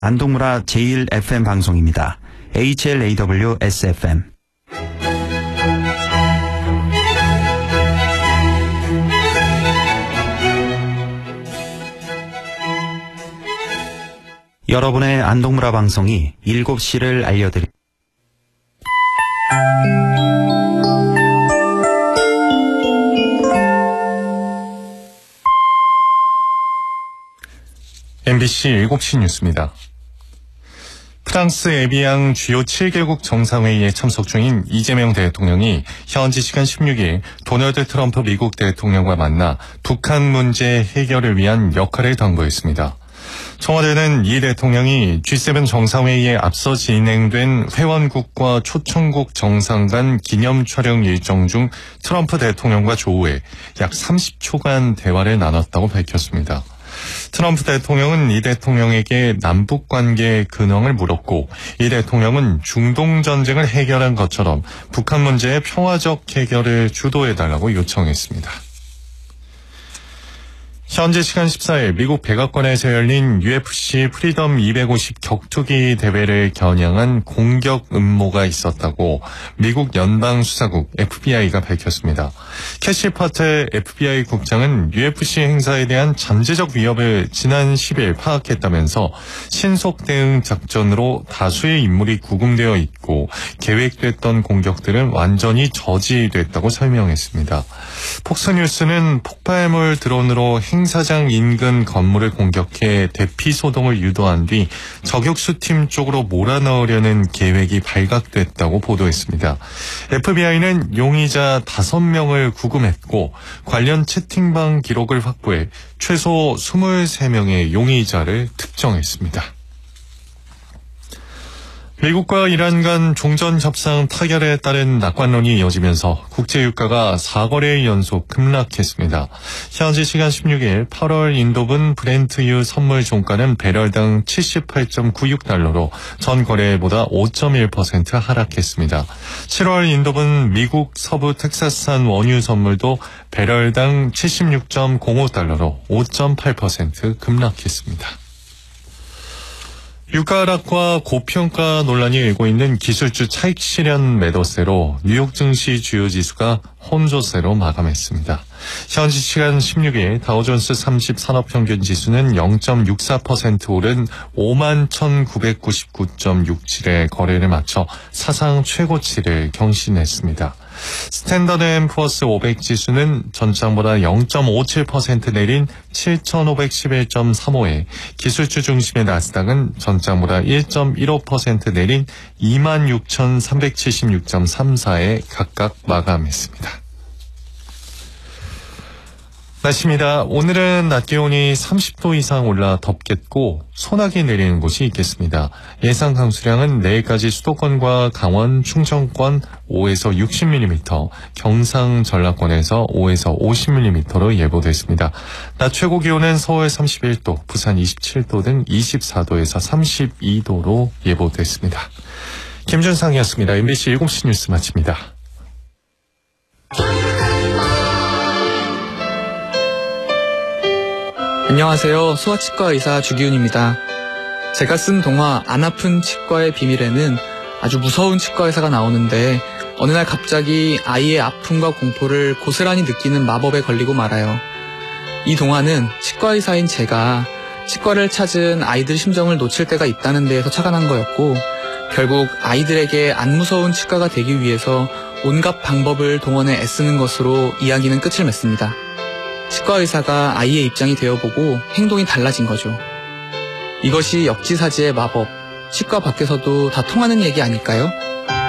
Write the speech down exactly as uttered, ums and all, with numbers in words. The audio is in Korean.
안동무라 제일 에프엠 방송입니다. 에이치엘에이더블유 에스에프엠. 여러분의 안동무라 방송이 일곱 시를 알려드립니다. 엠비씨 일곱 시 뉴스입니다. 프랑스 에비앙 주요 칠 개국 정상회의에 참석 중인 이재명 대통령이 현지 시간 십육 일 도널드 트럼프 미국 대통령과 만나 북한 문제 해결을 위한 역할을 당부했습니다. 청와대는 이 대통령이 지 세븐 정상회의에 앞서 진행된 회원국과 초청국 정상 간 기념 촬영 일정 중 트럼프 대통령과 조우해 약 삼십 초간 대화를 나눴다고 밝혔습니다. 트럼프 대통령은 이 대통령에게 남북 관계의 근황을 물었고, 이 대통령은 중동 전쟁을 해결한 것처럼 북한 문제의 평화적 해결을 주도해달라고 요청했습니다. 현지 시간 십사 일 미국 백악관에서 열린 유에프씨 프리덤 이백오십 격투기 대회를 겨냥한 공격 음모가 있었다고 미국 연방수사국 에프비아이가 밝혔습니다. 캐시 파트 에프비아이 국장은 유에프씨 행사에 대한 잠재적 위협을 지난 십 일 파악했다면서 신속 대응 작전으로 다수의 인물이 구금되어 있고 계획됐던 공격들은 완전히 저지됐다고 설명했습니다. 폭스뉴스는 폭발물 드론으로 행사장 인근 건물을 공격해 대피 소동을 유도한 뒤 저격수팀 쪽으로 몰아넣으려는 계획이 발각됐다고 보도했습니다. 에프비아이는 용의자 다섯 명을 구금했고 관련 채팅방 기록을 확보해 최소 이십삼 명의 용의자를 특정했습니다. 미국과 이란 간 종전 협상 타결에 따른 낙관론이 이어지면서 국제유가가 사 거래 연속 급락했습니다. 현지 시간 십육 일 팔월 인도분 브렌트유 선물 종가는 배럴당 칠십팔 점 구육 달러로 전 거래일보다 오 점 일 퍼센트 하락했습니다. 칠월 인도분 미국 서부 텍사스산 원유 선물도 배럴당 칠십육 점 공오 달러로 오 점 팔 퍼센트 급락했습니다. 유가 하락과 고평가 논란이 일고 있는 기술주 차익 실현 매도세로 뉴욕 증시 주요 지수가 혼조세로 마감했습니다. 현지 시간 십육 일 다우존스 삼십 산업평균 지수는 영 점 육사 퍼센트 오른 오만 천구백구십구 점 육칠의 거래를 마쳐 사상 최고치를 경신했습니다. 스탠더드 앤 푸어스 오백 지수는 전장보다 영 점 오칠 퍼센트 내린 칠천오백십일 점 삼오에 기술주 중심의 나스닥은 전장보다 일 점 일오 퍼센트 내린 이만 육천삼백칠십육 점 삼사에 각각 마감했습니다. 날씨입니다. 오늘은 낮 기온이 삼십 도 이상 올라 덥겠고 소나기 내리는 곳이 있겠습니다. 예상 강수량은 내일까지 수도권과 강원, 충청권 오에서 육십 밀리미터, 경상, 전라권에서 오에서 오십 밀리미터로 예보됐습니다. 낮 최고 기온은 서울 삼십일 도, 부산 이십칠 도 등 이십사 도에서 삼십이 도로 예보됐습니다. 김준상이었습니다. 엠비씨 일곱 시 뉴스 마칩니다. 안녕하세요. 소아치과 의사 주기훈입니다. 제가 쓴 동화 안 아픈 치과의 비밀에는 아주 무서운 치과 의사가 나오는데 어느 날 갑자기 아이의 아픔과 공포를 고스란히 느끼는 마법에 걸리고 말아요. 이 동화는 치과 의사인 제가 치과를 찾은 아이들 심정을 놓칠 때가 있다는 데에서 착안한 거였고, 결국 아이들에게 안 무서운 치과가 되기 위해서 온갖 방법을 동원해 애쓰는 것으로 이야기는 끝을 맺습니다. 치과 의사가 아이의 입장이 되어보고 행동이 달라진 거죠. 이것이 역지사지의 마법, 치과 밖에서도 다 통하는 얘기 아닐까요?